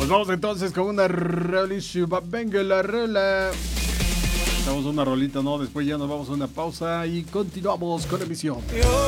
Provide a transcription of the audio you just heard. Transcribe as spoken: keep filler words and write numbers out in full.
vamos entonces con una rolísima. Venga la rola. Damos una rolita, ¿no? Después ya nos vamos a una pausa y continuamos con la emisión.